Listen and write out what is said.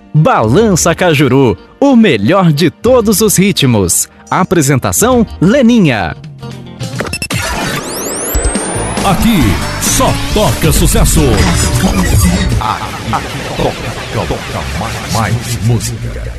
Balança Cajuru, o melhor de todos os ritmos. Apresentação Leninha. Aqui só toca sucesso. Aqui toca mais música.